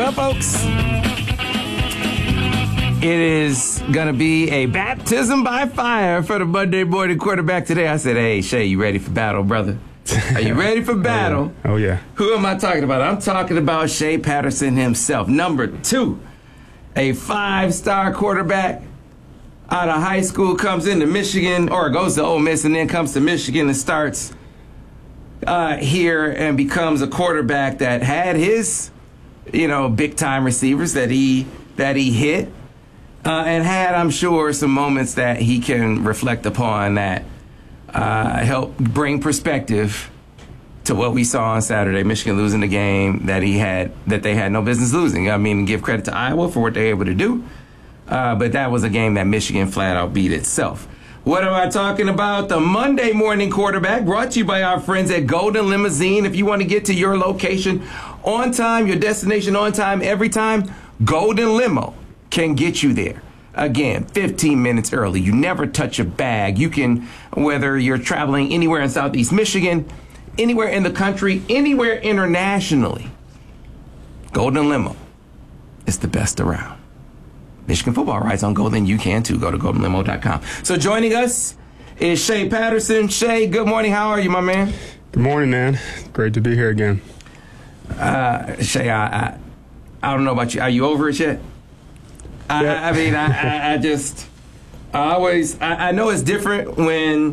up, folks? It is going to be a baptism by fire for the Monday morning quarterback today. I said, hey, Shay, you ready for battle, brother? Are you ready for battle? Oh, yeah. Who am I talking about? I'm talking about Shea Patterson himself. Number 2, a 5-star quarterback out of high school, comes into Michigan, or goes to Ole Miss and then comes to Michigan and starts here and becomes a quarterback that had his, big-time receivers that he hit. And had, I'm sure, some moments that he can reflect upon that help bring perspective to what we saw on Saturday. Michigan losing the game that they had no business losing. I mean, give credit to Iowa for what they were able to do, but that was a game that Michigan flat out beat itself. What am I talking about? The Monday morning quarterback, brought to you by our friends at Golden Limousine. If you want to get to your location on time, your destination on time, every time, Golden Limo can get you there. Again, 15 minutes early. You never touch a bag. You can, whether you're traveling anywhere in Southeast Michigan, anywhere in the country, anywhere internationally, Golden Limo is the best around. Michigan football rides on Golden. You can too. Go to goldenlimo.com. So joining us is Shea Patterson. Shea, good morning. How are you, my man? Good morning, man. Great to be here again. Shea, I don't know about you. Are you over it yet? I know it's different when